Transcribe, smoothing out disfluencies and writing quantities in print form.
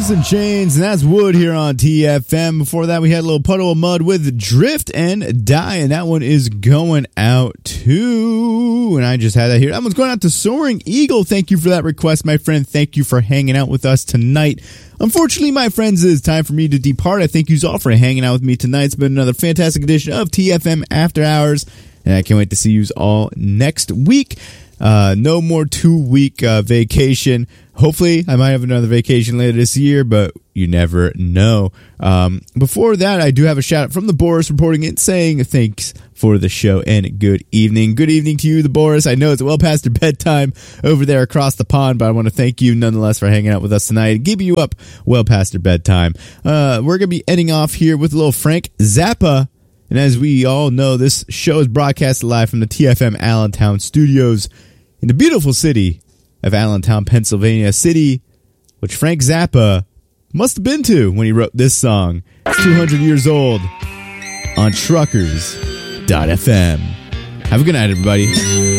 Alice in Chains, and that's Wood here on TFM. Before that, we had a little Puddle of Mud with Drift and Die, and that one is going out to, and I just had that here. That one's going out to Soaring Eagle. Thank you for that request, my friend. Thank you for hanging out with us tonight. Unfortunately, my friends, it is time for me to depart. I thank you all for hanging out with me tonight. It's been another fantastic edition of TFM After Hours, and I can't wait to see you all next week. No more 2-week vacation. Hopefully, I might have another vacation later this year, but you never know. Before that, I do have a shout out from the Boris reporting in saying thanks for the show and good evening. Good evening to you, the Boris. I know it's well past your bedtime over there across the pond, but I want to thank you nonetheless for hanging out with us tonight and keeping you up well past your bedtime. We're going to be ending off here with a little Frank Zappa. And as we all know, this show is broadcast live from the TFM Allentown studios in the beautiful city of Allentown, Pennsylvania, a city which Frank Zappa must have been to when he wrote this song. It's 200 years old on Truckers.fm. Have a good night, everybody.